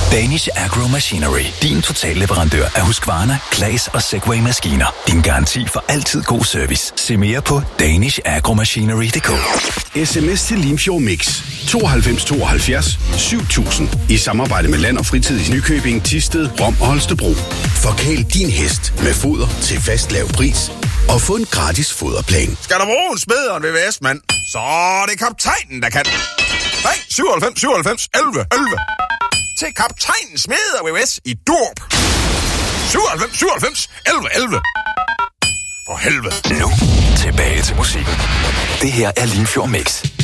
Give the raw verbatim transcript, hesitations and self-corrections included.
Danish Agro Machinery. Din totalleverandør af Husqvarna, Claes og Segway-maskiner. Din garanti for altid god service. Se mere på danish agro machinery punktum d k. Sms til Limfjord Mix tooghalvfems tooghalvfjerds syv tusind i samarbejde med Land og Fritid i Nykøbing, Thisted, Rom og Holstebro. Forkæl din hest med foder til fast lav pris og få en gratis foderplan. Skal der bruge en smedere ved V V S, mand? Så er det kaptajnen, der kan. Nej, syvoghalvfems syvoghalvfems elleve elleve. Til kaptajnen smeder V V S i Durp. syvoghalvfems syvoghalvfems elleve elleve. For helvede. Nu tilbage til musikken. Det her er Limfjord Mix.